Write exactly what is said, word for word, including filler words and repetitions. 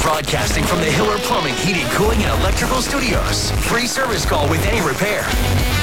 Broadcasting from the Hiller Plumbing, Heating, Cooling, and Electrical Studios. Free service call with any repair.